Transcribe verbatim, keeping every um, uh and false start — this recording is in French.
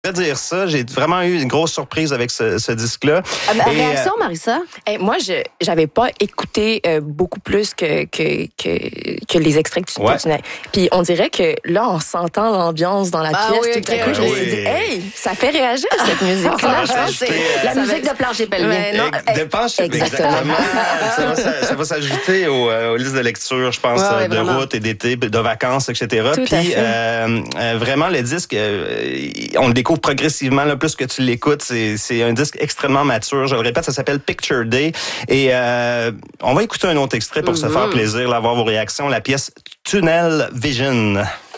Je vais dire ça, j'ai vraiment eu une grosse surprise avec ce, ce disque-là. Ah, ben, Et, réaction, Marissa? Hey, moi, je j'avais pas écouté euh, beaucoup plus que, que, que, que les extraits que tu Ouais. tenais. Puis on dirait que là, on s'entend l'ambiance dans la Ah pièce oui, tout à ok, coup. oui. Je me suis dit, Oui. hey, ça fait réagir cette musique-là. Ça va Je pense que s'ajouter, c'est La ça musique va- de plancher pelvien. Ouais, non, Ex- Dépense, exactement. exactement. ça, va, ça, ça va s'ajouter aux, euh, aux listes de lecture, je pense, Ouais, ouais, de vraiment. route et d'été, de vacances, et cetera. Tout à Puis fait. euh, euh, vraiment, le disque, euh, on le découvre progressivement. Là, plus que tu l'écoutes, c'est, c'est un disque extrêmement mature. Je le répète, ça s'appelle Picture Day. Et euh, on va écouter un autre extrait pour Mm-hmm. se faire plaisir, là, avoir vos réactions. La pièce Tunnel Vision.